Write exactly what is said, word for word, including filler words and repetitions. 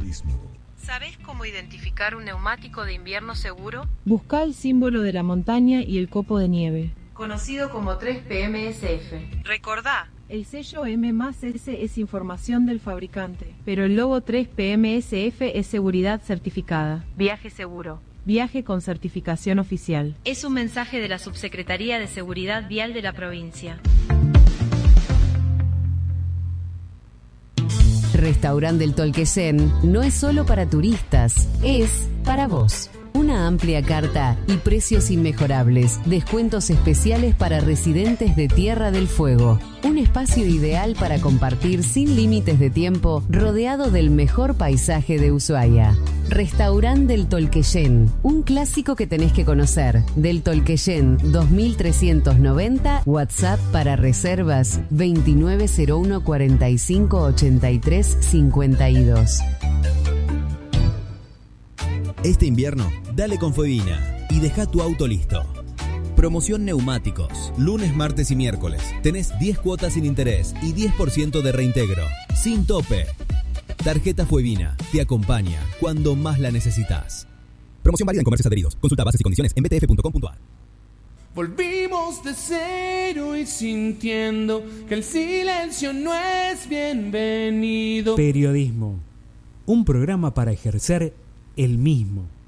periodismo. ¿Sabés cómo identificar un neumático de invierno seguro? Busca el símbolo de la montaña y el copo de nieve, conocido como tres P M S F. Recordá, el sello M más S es información del fabricante, pero el logo tres P M S F es seguridad certificada. viaje seguro. Viaje con certificación oficial. Es un mensaje de la Subsecretaría de Seguridad Vial de la provincia. Restaurante del Tolquesén no es solo para turistas, es para vos. Una amplia carta y precios inmejorables, descuentos especiales para residentes de Tierra del Fuego. Un espacio ideal para compartir sin límites de tiempo, rodeado del mejor paisaje de Ushuaia. Restaurante del Tolquesén, un clásico que tenés que conocer. Del Tolquesén dos mil trescientos noventa, WhatsApp para reservas veintinueve cero uno cuarenta y cinco ochenta y tres cincuenta y dos. Este invierno, dale con Fuevina y deja tu auto listo. Promoción neumáticos. Lunes, martes y miércoles. Tenés diez cuotas sin interés y diez por ciento de reintegro. Sin tope. Tarjeta Fuevina te acompaña cuando más la necesitas. Promoción válida en comercios adheridos. Consulta bases y condiciones en b t f punto com punto a r. Volvimos de cero y sintiendo que el silencio no es bienvenido. Periodismo. Un programa para ejercer el mismo.